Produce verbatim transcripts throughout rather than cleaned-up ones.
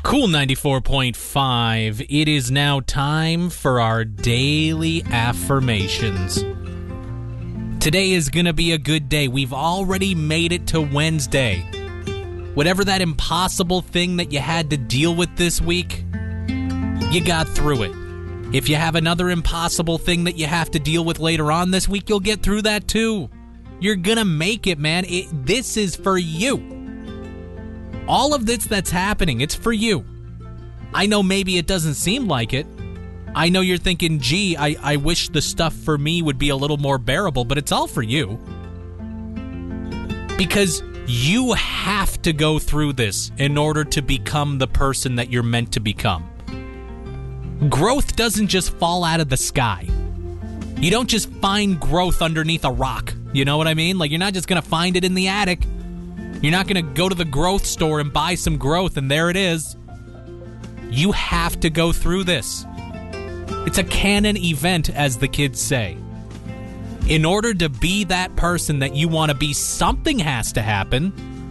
Cool ninety-four point five. It is now time for our daily affirmations. Today is going to be a good day. We've already made it to Wednesday. Whatever that impossible thing that you had to deal with this week, you got through it. If you have another impossible thing that you have to deal with later on this week, you'll get through that too. You're going to make it, man. It, this is for you. All of this that's happening, it's for you. I know maybe it doesn't seem like it. I know you're thinking, gee, I, I wish the stuff for me would be a little more bearable, but it's all for you. Because you have to go through this in order to become the person that you're meant to become. Growth doesn't just fall out of the sky. You don't just find growth underneath a rock. You know what I mean? Like, you're not just going to find it in the attic. You're not going to go to the growth store and buy some growth, and there it is. You have to go through this. It's a canon event, as the kids say. In order to be that person that you want to be, something has to happen.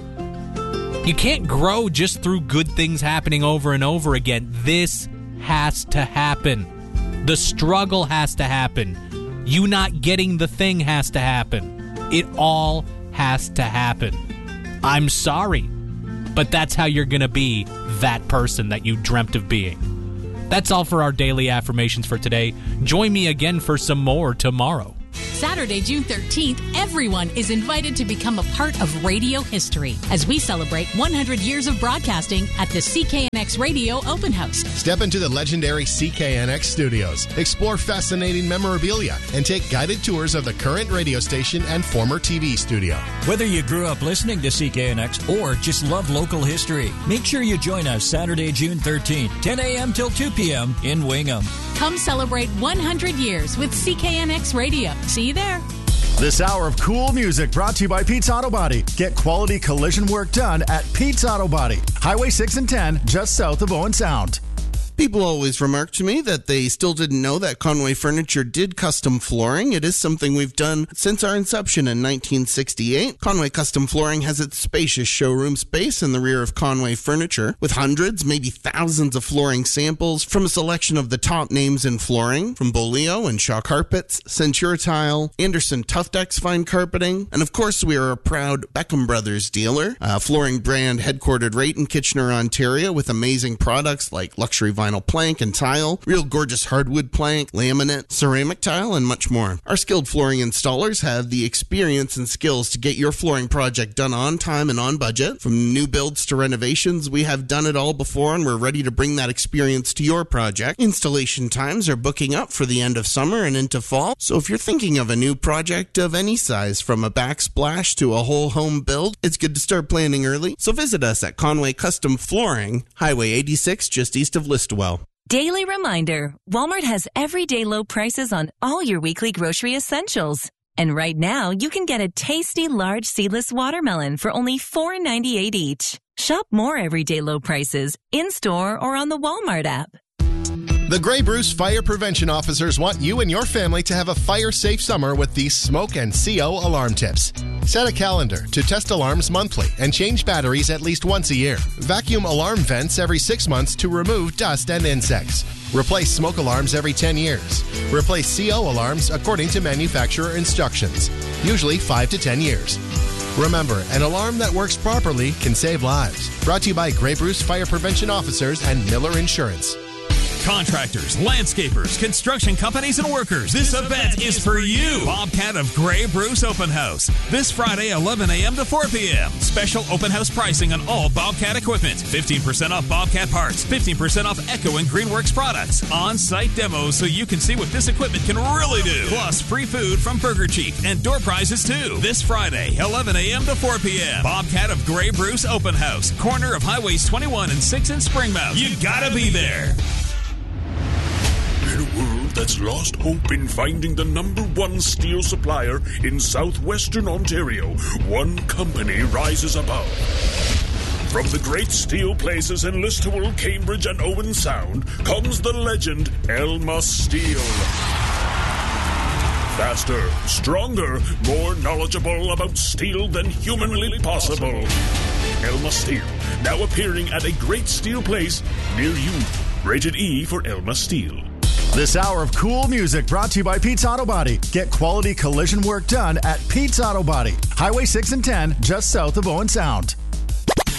You can't grow just through good things happening over and over again. This has to happen. The struggle has to happen. You not getting the thing has to happen. It all has to happen. I'm sorry, but that's how you're going to be that person that you dreamt of being. That's all for our daily affirmations for today. Join me again for some more tomorrow. Saturday, June thirteenth, everyone is invited to become a part of radio history as we celebrate one hundred years of broadcasting at the C K N X Radio Open House. Step into the legendary C K N X studios, explore fascinating memorabilia, and take guided tours of the current radio station and former T V studio. Whether you grew up listening to C K N X or just love local history, make sure you join us Saturday, June thirteenth, ten a.m. till two p.m. in Wingham. Come celebrate one hundred years with C K N X Radio. See you there. This hour of cool music brought to you by Pete's Auto Body. Get quality collision work done at Pete's Auto Body. Highway six and ten, just south of Owen Sound. People always remark to me that they still didn't know that Conway Furniture did custom flooring. It is something we've done since our inception in nineteen sixty-eight. Conway Custom Flooring has its spacious showroom space in the rear of Conway Furniture, with hundreds, maybe thousands of flooring samples from a selection of the top names in flooring, from Bolio and Shaw Carpets, Centura Tile, Anderson Tuftex Fine Carpeting, and of course we are a proud Beckham Brothers dealer, a flooring brand headquartered right in Kitchener, Ontario, with amazing products like luxury vinyl vinyl plank and tile, real gorgeous hardwood plank, laminate, ceramic tile, and much more. Our skilled flooring installers have the experience and skills to get your flooring project done on time and on budget. From new builds to renovations, we have done it all before, and we're ready to bring that experience to your project. Installation times are booking up for the end of summer and into fall, so if you're thinking of a new project of any size, from a backsplash to a whole home build, it's good to start planning early. So visit us at Conway Custom Flooring, Highway eighty-six, just east of Listowel. Daily reminder, Walmart has everyday low prices on all your weekly grocery essentials. And right now, you can get a tasty large seedless watermelon for only four ninety-eight each. Shop more everyday low prices in-store or on the Walmart app. The Grey Bruce Fire Prevention Officers want you and your family to have a fire-safe summer with these smoke and C O alarm tips. Set a calendar to test alarms monthly and change batteries at least once a year. Vacuum alarm vents every six months to remove dust and insects. Replace smoke alarms every ten years. Replace C O alarms according to manufacturer instructions, usually five to ten years. Remember, an alarm that works properly can save lives. Brought to you by Grey Bruce Fire Prevention Officers and Miller Insurance. Contractors, landscapers, construction companies, and workers. This event is for you. Bobcat of Grey Bruce Open House. This Friday, eleven a.m. to four p.m. Special open house pricing on all Bobcat equipment. fifteen percent off Bobcat parts. fifteen percent off Echo and Greenworks products. On-site demos so you can see what this equipment can really do. Plus, free food from Burger Chief and door prizes too. This Friday, eleven a.m. to four p.m. Bobcat of Grey Bruce Open House. Corner of Highways twenty-one and six in Springmount. You gotta be there. In a world that's lost hope in finding the number one steel supplier in southwestern Ontario, one company rises above. From the great steel places in Listowel, Cambridge, and Owen Sound comes the legend Elma Steel. Faster, stronger, more knowledgeable about steel than humanly possible. Elma Steel. Now appearing at a great steel place near you. Rated E for Elma Steel. This hour of cool music brought to you by Pete's Auto Body. Get quality collision work done at Pete's Auto Body. Highway six and ten, just south of Owen Sound.